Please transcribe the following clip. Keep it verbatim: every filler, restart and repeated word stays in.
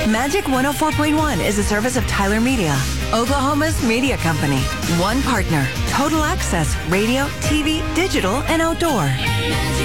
Magic one oh four point one is a service of Tyler Media, Oklahoma's media company. One partner, total access, radio, T V, digital, and outdoor.